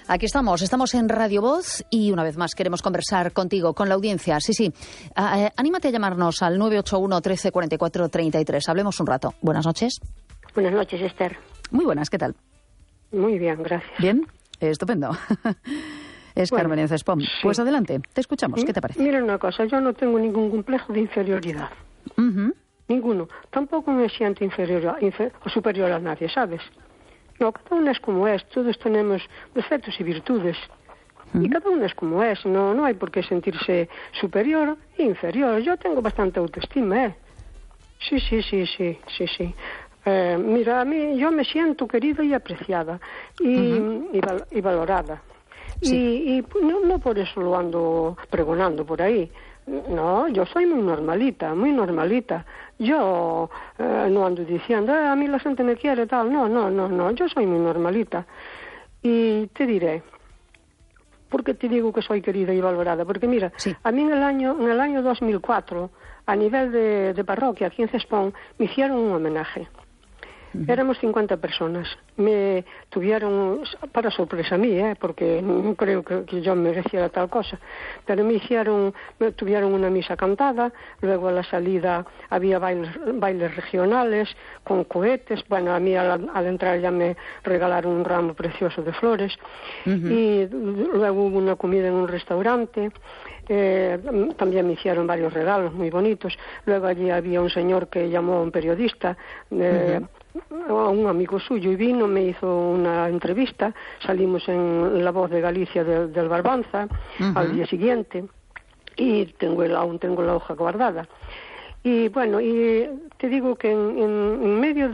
Aquí estamos en Radio Voz y una vez más queremos conversar contigo, con la audiencia. Sí. Anímate a llamarnos al 981 13 44 33. Hablemos un rato. Buenas noches. Buenas noches, Esther. Muy buenas, ¿qué tal? Muy bien, gracias. Bien, estupendo. Carmen en Cespón. Sí. Pues adelante, te escuchamos. ¿Qué te parece? Mira una cosa, yo no tengo ningún complejo de inferioridad. Ninguno. Tampoco me siento inferior o superior a nadie, ¿sabes? No, cada uno es como es. Todos tenemos defectos y virtudes. Y cada uno es como es. No hay por qué sentirse superior e inferior. Yo tengo bastante autoestima, ¿eh? Sí. Mira, a mí yo me siento querida y apreciada y valorada. Sí. Y no por eso lo ando pregonando por ahí. No, yo soy muy normalita. Yo no ando diciendo, a mí la gente me quiere, tal. No, yo soy muy normalita. Y te diré, ¿por qué te digo que soy querida y valorada? Porque mira, a mí en el año 2004, a nivel de parroquia, aquí en Cespón, me hicieron un homenaje. Éramos 50 personas. Me tuvieron, para sorpresa mía, porque no creo que yo mereciera tal cosa, pero me tuvieron una misa cantada, luego a la salida había bailes regionales con cohetes. Bueno, a mí al entrar ya me regalaron un ramo precioso de flores y luego hubo una comida en un restaurante. También me hicieron varios regalos muy bonitos. Luego allí había un señor que llamó a un periodista, a un amigo suyo, y vino, me hizo una entrevista. Salimos en La Voz de Galicia del Barbanza al día siguiente, y aún tengo la hoja guardada. Y bueno, y te digo que en medio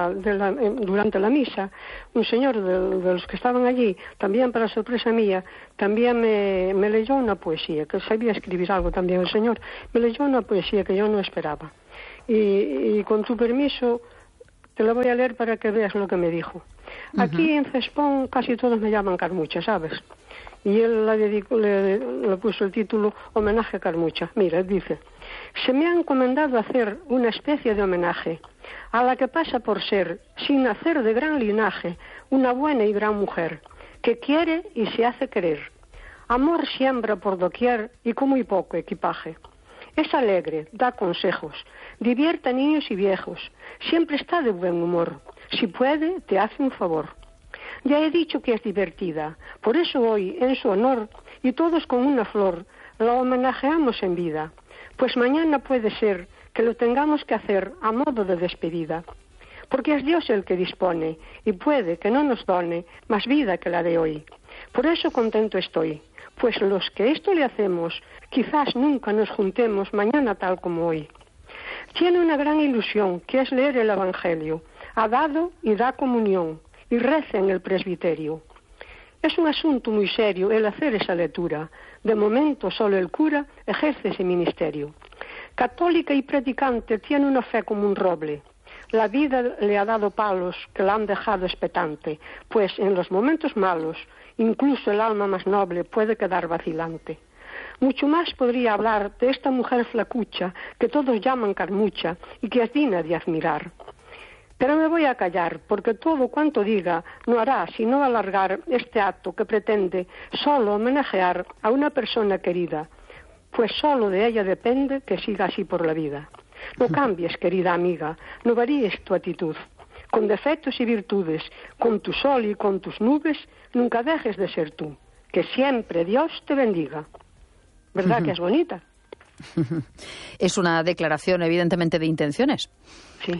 durante la misa, un señor de los que estaban allí, también para sorpresa mía, también me leyó una poesía, que sabía escribir algo también el señor. Me leyó una poesía que yo no esperaba. Y con tu permiso te la voy a leer para que veas lo que me dijo. Aquí en Cespón casi todos me llaman Carmucha, ¿sabes? Y él le puso el título Homenaje a Carmucha. Mira, dice: se me ha encomendado hacer una especie de homenaje a la que pasa por ser, sin nacer de gran linaje, una buena y gran mujer, que quiere y se hace querer. Amor siembra por doquier y con muy poco equipaje. Es alegre, da consejos, divierte a niños y viejos, siempre está de buen humor. Si puede, te hace un favor. Ya he dicho que es divertida, por eso hoy, en su honor, y todos con una flor, la homenajeamos en vida. Pues mañana puede ser que lo tengamos que hacer a modo de despedida. Porque es Dios el que dispone, y puede que no nos done más vida que la de hoy. Por eso contento estoy, pues los que esto le hacemos, quizás nunca nos juntemos mañana tal como hoy. Tiene una gran ilusión, que es leer el Evangelio. Ha dado y da comunión, y reza en el presbiterio. Es un asunto muy serio el hacer esa lectura. De momento solo el cura ejerce ese ministerio. Católica y predicante, tiene una fe como un roble. La vida le ha dado palos que la han dejado expectante, pues en los momentos malos, incluso el alma más noble puede quedar vacilante. Mucho más podría hablar de esta mujer flacucha, que todos llaman Carmucha, y que es digna de admirar. Pero me voy a callar, porque todo cuanto diga no hará sino alargar este acto que pretende solo homenajear a una persona querida, pues solo de ella depende que siga así por la vida. No cambies, querida amiga, no varíes tu actitud. Con defectos y virtudes, con tu sol y con tus nubes, nunca dejes de ser tú. Que siempre Dios te bendiga. ¿Verdad que es bonita? Es una declaración evidentemente de intenciones. Sí.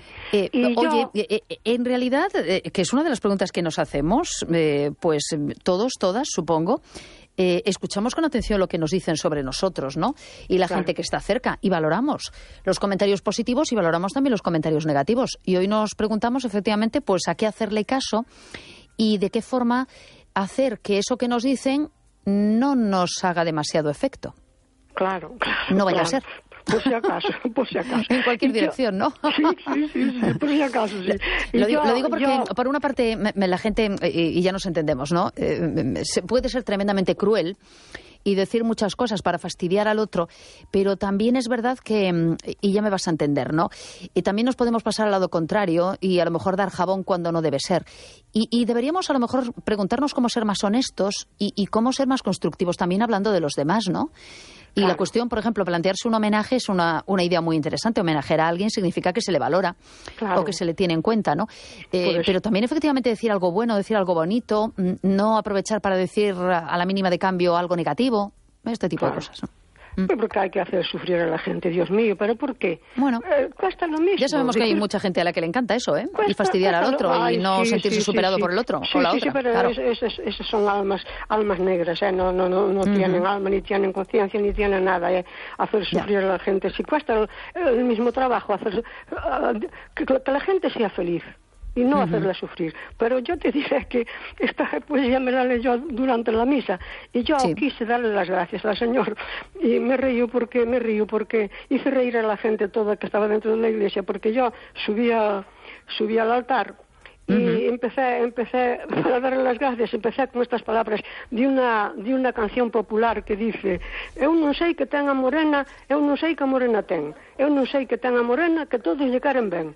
En realidad, que es una de las preguntas que nos hacemos, pues todas, supongo, escuchamos con atención lo que nos dicen sobre nosotros, ¿no? Y la gente que está cerca, y valoramos los comentarios positivos y valoramos también los comentarios negativos. Y hoy nos preguntamos efectivamente pues a qué hacerle caso y de qué forma hacer que eso que nos dicen no nos haga demasiado efecto. Claro. No vaya a ser. Por si acaso. En cualquier dirección, ¿no? Sí, por si acaso, sí. Lo digo porque, por una parte, la gente, y ya nos entendemos, ¿no? Puede ser tremendamente cruel y decir muchas cosas para fastidiar al otro, pero también es verdad que, y ya me vas a entender, ¿no? Y también nos podemos pasar al lado contrario y a lo mejor dar jabón cuando no debe ser. Y deberíamos a lo mejor preguntarnos cómo ser más honestos y cómo ser más constructivos, también hablando de los demás, ¿no? Y la cuestión, por ejemplo, plantearse un homenaje es una idea muy interesante. Homenajear a alguien significa que se le valora o que se le tiene en cuenta, ¿no? Pero también efectivamente decir algo bueno, decir algo bonito, no aprovechar para decir a la mínima de cambio algo negativo, este tipo de cosas, ¿no? Porque hay que hacer sufrir a la gente, Dios mío, ¿pero por qué? Bueno, cuesta lo mismo. Ya sabemos que hay mucha gente a la que le encanta eso, ¿eh? Y fastidiar al otro y no sentirse superado por el otro o la otra. Sí, pero claro. esas son almas negras, ¿eh? No tienen alma, ni tienen conciencia, ni tienen nada, ¿eh? Hacer sufrir a la gente. Si cuesta el mismo trabajo hacer que la gente sea feliz y no hacerla sufrir. Pero yo te diré que esta poesía me la leyó durante la misa y yo quise darle las gracias al Señor y me río porque hice reír a la gente toda que estaba dentro de la iglesia, porque yo subía al altar y empecé a darle las gracias, empecé con estas palabras de una canción popular que dice: eu non sei que ten a morena, eu non sei que a morena ten, eu non sei que ten a morena, que todos lle queren ben.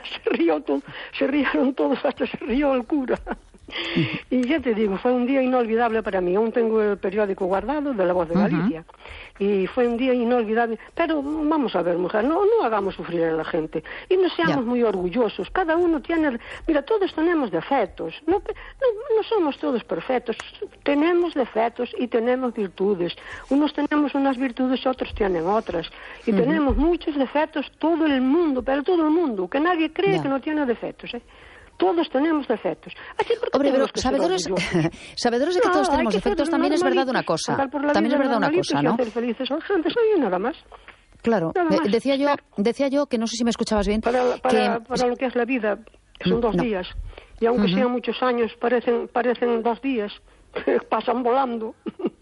Se rieron todos, hasta se rió el cura. Y ya te digo, fue un día inolvidable para mí. Aún tengo el periódico guardado de La Voz de Galicia y fue un día inolvidable. Pero vamos a ver, mujer, no hagamos sufrir a la gente y no seamos muy orgullosos. Cada uno tiene, mira, todos tenemos defectos, no somos todos perfectos, tenemos defectos y tenemos virtudes. Unos tenemos unas virtudes, otros tienen otras, y tenemos muchos defectos, todo el mundo, pero todo el mundo, que nadie cree que no tiene defectos, ¿eh? Todos tenemos defectos. Hombre, pero sabedores de que todos tenemos defectos, también es verdad una cosa. También es verdad una cosa, ¿no? Hacer felices a la gente, soy nada más. Claro. Decía yo que no sé si me escuchabas bien. Para lo que es la vida, son 2 días. Y aunque sean muchos años, parecen 2 días. Pasan volando.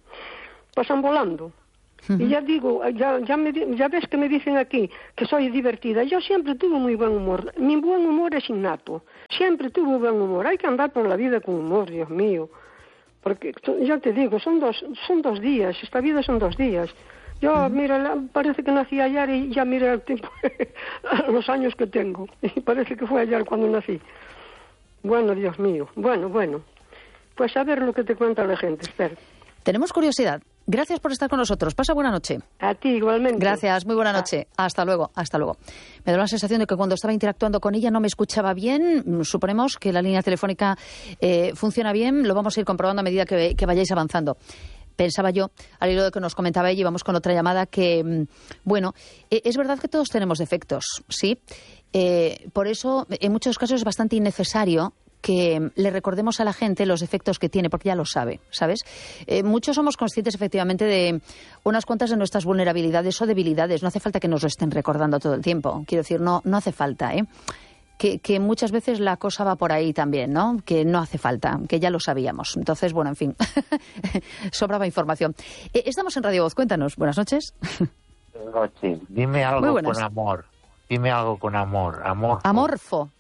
Pasan volando. Y ya digo, ya ves que me dicen aquí que soy divertida. Yo siempre tuve muy buen humor. Mi buen humor es innato. Siempre tuve buen humor. Hay que andar por la vida con humor, Dios mío. Porque ya te digo, son dos días. Esta vida son 2 días. Yo, mira, parece que nací ayer y ya mira el tiempo, los años que tengo. Y parece que fue ayer cuando nací. Bueno, Dios mío. Bueno. Pues a ver lo que te cuenta la gente. Espera. Tenemos curiosidad. Gracias por estar con nosotros. Pasa buena noche. A ti igualmente. Gracias, muy buena noche. Hasta luego. Me da la sensación de que cuando estaba interactuando con ella no me escuchaba bien. Suponemos que la línea telefónica funciona bien. Lo vamos a ir comprobando a medida que vayáis avanzando. Pensaba yo, al hilo de que nos comentaba ella, y vamos con otra llamada, que, bueno, es verdad que todos tenemos defectos, ¿sí? Por eso, en muchos casos es bastante innecesario que le recordemos a la gente los defectos que tiene, porque ya lo sabe, ¿sabes? Muchos somos conscientes efectivamente de unas cuantas de nuestras vulnerabilidades o debilidades. No hace falta que nos lo estén recordando todo el tiempo. Quiero decir, no hace falta, ¿eh? Que muchas veces la cosa va por ahí también, ¿no? Que no hace falta, que ya lo sabíamos. Entonces, bueno, en fin, sobraba información. Estamos en Radio Voz, cuéntanos. Buenas noches. Buenas noches. Dime algo con amor. Dime algo con amor. Amorfo.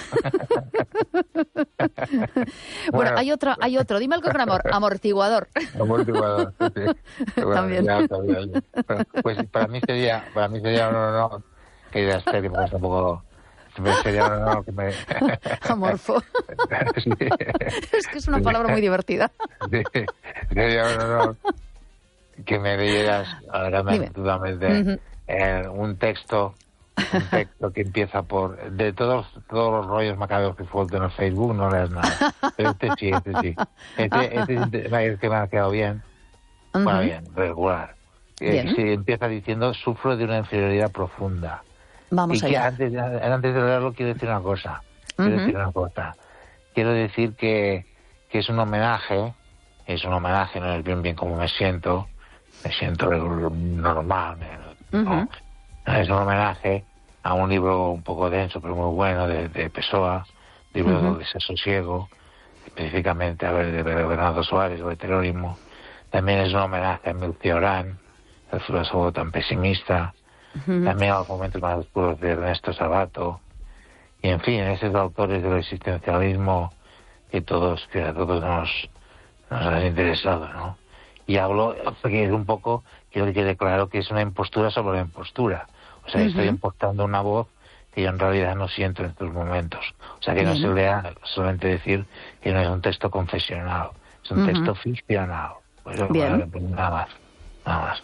Bueno, hay otro. Dime algo con amor. Amortiguador. Amortiguador, sí. Bueno, también. Ya. Pues para mí sería un honor que ya esté, que me un poco. Sería un honor que me... Amorfo. Sí. Es que es una palabra muy divertida. Sí. Sería un honor que me leyeras totalmente un texto que empieza por... De todos los rollos macabros que suelto en el Facebook, no leas nada. Pero este sí. Este es que me ha quedado bien. Bueno, bien, regular. Sí, empieza diciendo: sufro de una inferioridad profunda. Vamos y allá. Antes de leerlo quiero decir una cosa. Quiero decir que es un homenaje, no es bien como me siento normal, ¿no? Es un homenaje a un libro un poco denso pero muy bueno de Pessoa, libro de Desasosiego, específicamente de Bernardo Soares, o de terrorismo. También es un homenaje a Emile Cioran, el filósofo tan pesimista. También a los momentos más oscuros de Ernesto Sabato, y en fin, esos autores del existencialismo que a todos nos han interesado, ¿no? Y hablo, porque es un poco, quiero que quede claro que es una impostura sobre la impostura. O sea, estoy impostando una voz que yo en realidad no siento en estos momentos. O sea, que no se lea solamente decir que no es un texto confesional, es un texto ficcional. Pues, bueno, pues nada más.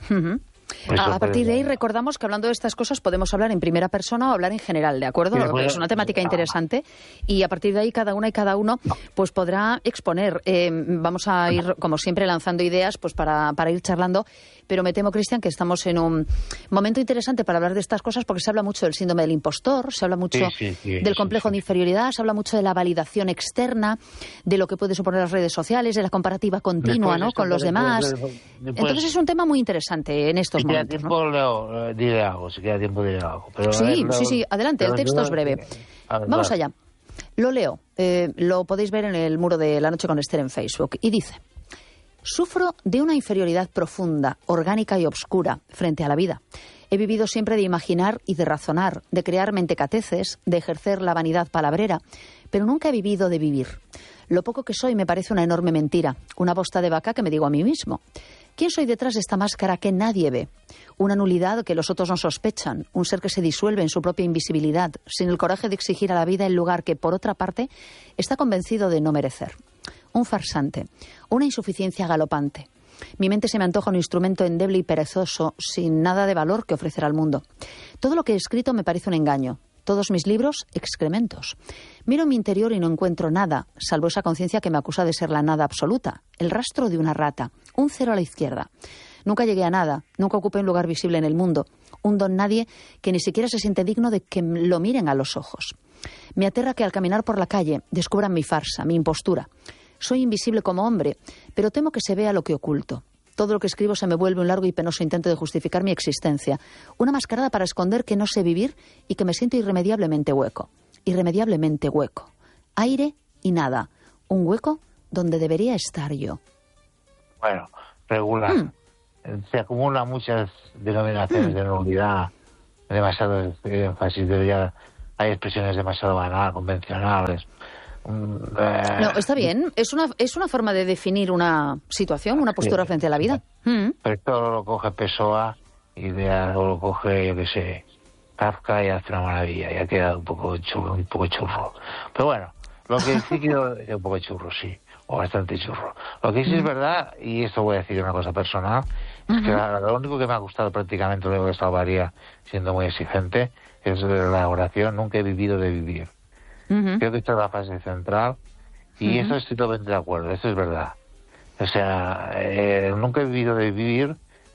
A partir de ahí recordamos que hablando de estas cosas podemos hablar en primera persona o hablar en general, ¿de acuerdo? Sí, es una temática interesante y a partir de ahí cada una y cada uno pues podrá exponer. Vamos a ir, como siempre, lanzando ideas pues para ir charlando, pero me temo, Cristian, que estamos en un momento interesante para hablar de estas cosas porque se habla mucho del síndrome del impostor, se habla mucho del complejo de inferioridad, se habla mucho de la validación externa, de lo que puede suponer las redes sociales, de la comparativa continua, ¿no?, con los demás. Entonces es un tema muy interesante en estos momentos. Si queda tiempo, diré algo, si queda tiempo diré algo. Pero, sí, adelante, el texto es breve. Vamos allá. Lo leo, lo podéis ver en el muro de La Noche con Esther en Facebook, y dice: sufro de una inferioridad profunda, orgánica y obscura frente a la vida. He vivido siempre de imaginar y de razonar, de crear mentecateces, de ejercer la vanidad palabrera, pero nunca he vivido de vivir. Lo poco que soy me parece una enorme mentira, una bosta de vaca que me digo a mí mismo. ¿Quién soy detrás de esta máscara que nadie ve? Una nulidad que los otros no sospechan, un ser que se disuelve en su propia invisibilidad, sin el coraje de exigir a la vida el lugar que, por otra parte, está convencido de no merecer. Un farsante, una insuficiencia galopante. Mi mente se me antoja un instrumento endeble y perezoso, sin nada de valor que ofrecer al mundo. Todo lo que he escrito me parece un engaño. Todos mis libros, excrementos. Miro en mi interior y no encuentro nada, salvo esa conciencia que me acusa de ser la nada absoluta, el rastro de una rata, un cero a la izquierda. Nunca llegué a nada, nunca ocupé un lugar visible en el mundo, un don nadie que ni siquiera se siente digno de que lo miren a los ojos. Me aterra que al caminar por la calle descubran mi farsa, mi impostura. Soy invisible como hombre, pero temo que se vea lo que oculto. Todo lo que escribo se me vuelve un largo y penoso intento de justificar mi existencia, una mascarada para esconder que no sé vivir y que me siento irremediablemente hueco. Irremediablemente hueco. Aire y nada. Un hueco donde debería estar yo. Bueno, regular. Se acumulan muchas denominaciones de nulidad, demasiado énfasis, hay expresiones demasiado banales, convencionales. No, está bien. Es una forma de definir una situación, una postura frente a la vida. Pero esto lo coge Pessoa o lo coge, yo qué sé, Kafka, y hace una maravilla. Y ha quedado un poco churro. Pero bueno, lo que sí quiero es un poco churro, sí. O bastante churro. Lo que sí es verdad, y esto voy a decir una cosa personal, es que lo único que me ha gustado prácticamente, lo que he estado varía siendo muy exigente, es la oración "nunca he vivido de vivir". Creo que esta es la fase central y eso estoy totalmente de acuerdo, eso es verdad. O sea, nunca he vivido de vivir,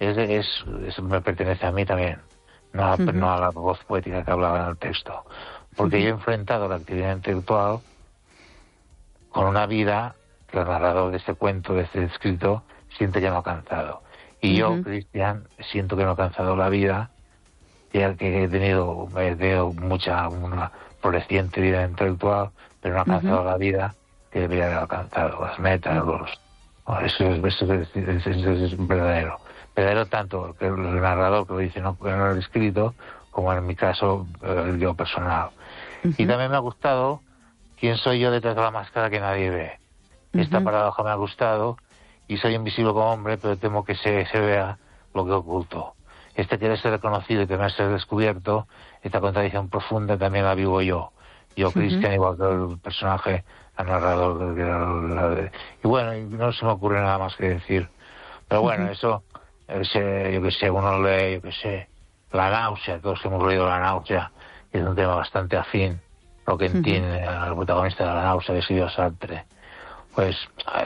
me pertenece a mí también, no a la voz poética que hablaba en el texto. Porque yo he enfrentado la actividad intelectual con una vida que el narrador de este cuento, de este escrito, siente que no ha alcanzado. Y yo, Cristian, siento que no he alcanzado la vida, ya que he tenido una floreciente vida intelectual, pero no ha alcanzado la vida que debería haber alcanzado, las metas, eso es verdadero. Verdadero tanto que el narrador que lo dice no en el escrito, como en mi caso el yo personal. Y también me ha gustado quién soy yo detrás de la máscara que nadie ve. Esta paradoja me ha gustado, y soy invisible como hombre, pero temo que se vea lo que oculto. Querer ser reconocido y temer ser descubierto, esta contradicción profunda también la vivo yo, Cristian, igual que el personaje, el narrador. Y bueno, no se me ocurre nada más que decir. Pero bueno, eso, yo que sé, uno lee, La náusea, todos hemos leído La náusea, que es un tema bastante afín, lo que entiende el protagonista de La náusea, que escribió Sartre. Pues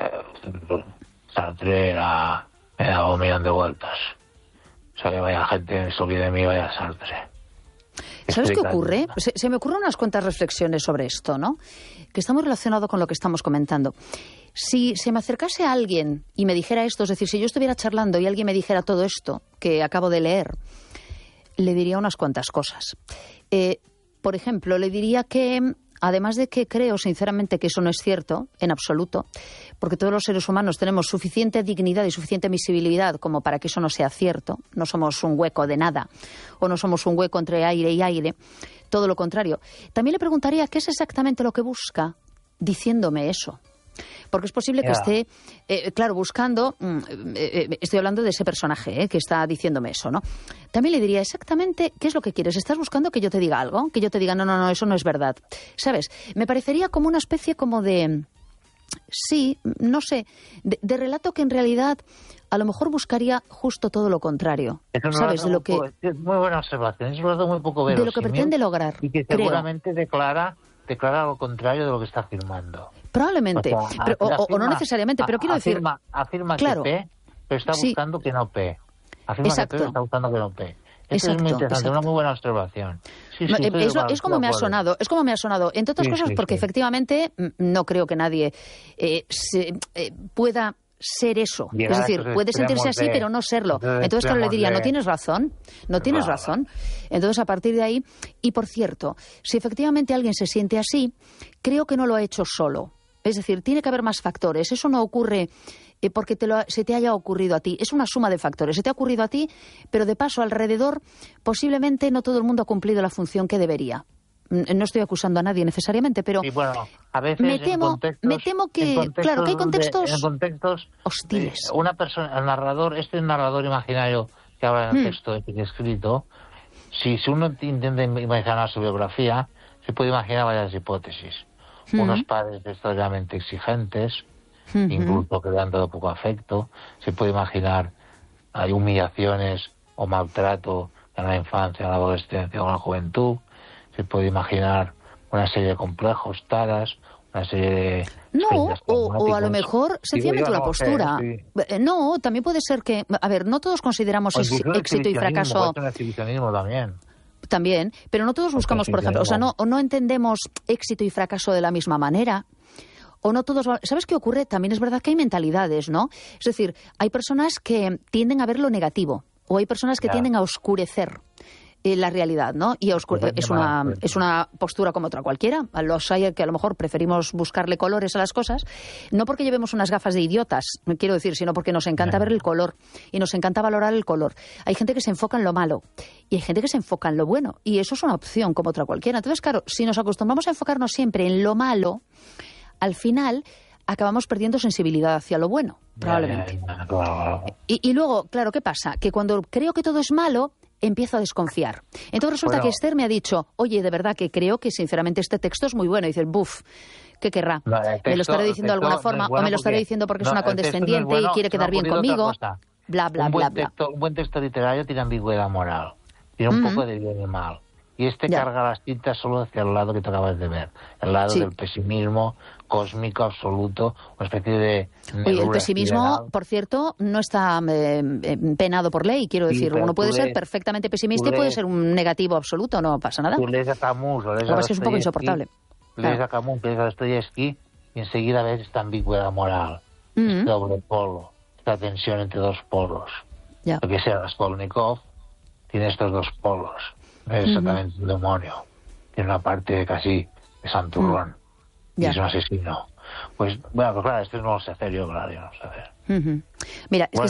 Sartre me ha dado un millón de vueltas. O sea, que vaya gente, se olvide de mí, vaya Sartre. ¿Sabes qué ocurre? Se me ocurren unas cuantas reflexiones sobre esto, ¿no? Que está muy relacionado con lo que estamos comentando. Si se me acercase a alguien y me dijera esto, es decir, si yo estuviera charlando y alguien me dijera todo esto que acabo de leer, le diría unas cuantas cosas. Por ejemplo, le diría que, además de que creo sinceramente que eso no es cierto, en absoluto, porque todos los seres humanos tenemos suficiente dignidad y suficiente visibilidad como para que eso no sea cierto, no somos un hueco de nada, o no somos un hueco entre aire y aire, todo lo contrario. También le preguntaría qué es exactamente lo que busca diciéndome eso. Porque es posible que esté, claro, buscando, estoy hablando de ese personaje que está diciéndome eso, ¿no? También le diría exactamente qué es lo que quieres. ¿Estás buscando que yo te diga algo? Que yo te diga, no, eso no es verdad. ¿Sabes? Me parecería como una especie como de... Sí, no sé, de relato que en realidad a lo mejor buscaría justo todo lo contrario. ¿Sabes? De lo que... Es muy buena observación, es un relato muy poco verosímil. De lo que pretende lograr, y que seguramente declara lo contrario de lo que está afirmando. Probablemente, o no necesariamente, pero quiero decir... Afirma claro, que P, pero está buscando que no P. Afirma que P, pero está buscando que no P. Eso es muy interesante, una muy buena observación. Sí, es como me ha sonado, entre otras cosas porque efectivamente no creo que nadie pueda ser eso. Es decir, puede sentirse así, pero no serlo. Entonces, claro, le diría, no tienes razón. Entonces, a partir de ahí, y por cierto, si efectivamente alguien se siente así, creo que no lo ha hecho solo. Es decir, tiene que haber más factores. Eso no ocurre porque se te haya ocurrido a ti. Es una suma de factores. Se te ha ocurrido a ti, pero de paso alrededor, posiblemente no todo el mundo ha cumplido la función que debería. No estoy acusando a nadie necesariamente, pero a veces me temo que, claro, que hay contextos hostiles. Una persona, el narrador, este narrador imaginario que habla en el texto que he escrito, si uno intenta imaginar su biografía, se puede imaginar varias hipótesis. Unos padres extraordinariamente exigentes, incluso que le han dado poco afecto. Se puede imaginar hay humillaciones o maltrato en la infancia, en la adolescencia o en la juventud. Se puede imaginar una serie de complejos, taras, una serie de... No, o a lo mejor sencillamente una postura. No, también puede ser que... A ver, no todos consideramos éxito y fracaso... El exhibicionismo también. También, pero no todos buscamos, por ejemplo, no entendemos éxito y fracaso de la misma manera. O no todos... ¿Sabes qué ocurre? También es verdad que hay mentalidades, ¿no? Es decir, hay personas que tienden a ver lo negativo, o hay personas que tienden a oscurecer la realidad, ¿no? Y es una postura como otra cualquiera. Los hay que a lo mejor preferimos buscarle colores a las cosas, no porque llevemos unas gafas de idiotas, quiero decir, sino porque nos encanta ver el color y nos encanta valorar el color. Hay gente que se enfoca en lo malo y hay gente que se enfoca en lo bueno, y eso es una opción como otra cualquiera. Entonces, claro, si nos acostumbramos a enfocarnos siempre en lo malo, al final acabamos perdiendo sensibilidad hacia lo bueno, probablemente. Y luego, claro, ¿qué pasa? Que cuando creo que todo es malo, empiezo a desconfiar. Entonces resulta que Esther me ha dicho, oye, de verdad que creo que sinceramente este texto es muy bueno. Y dices, buf, ¿qué querrá? ¿Me lo estará diciendo de alguna forma? ¿O me lo estará diciendo porque es una condescendiente y quiere quedar bien conmigo? Bla, bla, bla, bla. Un buen texto literario tiene ambigüedad moral. Tiene un poco de bien y mal. Y carga las tintas solo hacia el lado que tú acabas de ver. El lado del pesimismo cósmico absoluto, una especie de... Oye, el pesimismo, por cierto, no está penado por ley, quiero decir. Uno puede ser perfectamente pesimista y puede ser un negativo absoluto, no pasa nada. Tú lees a Camus o lees a Dostoyevsky, es un poco insoportable. Lees a Camus, lees a Dostoyevsky y enseguida ves esta ambigüedad moral, este doble polo, esta tensión entre dos polos. Lo que sea Raskolnikov tiene estos dos polos. Es exactamente un demonio. Tiene una parte casi de santurrón. Y es un asesino. Pues, bueno, claro, esto no lo sé hacer yo, claro, yo no sé hacer. Mira, es que